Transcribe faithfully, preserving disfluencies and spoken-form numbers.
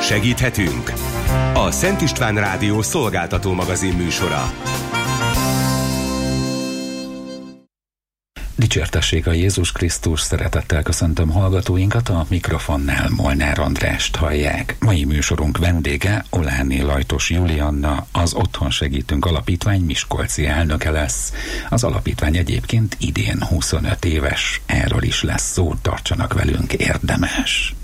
Segíthetünk? A Szent István Rádió szolgáltató magazin műsora. Dicsértessék a Jézus Krisztus, szeretettel köszöntöm hallgatóinkat, a mikrofonnál Molnár Andrást hallják. Mai műsorunk vendége Oláné Lajtos Julianna, az Otthon Segítünk Alapítvány miskolci elnöke lesz. Az alapítvány egyébként idén huszonöt éves, erről is lesz szó, tartsanak velünk, érdemes.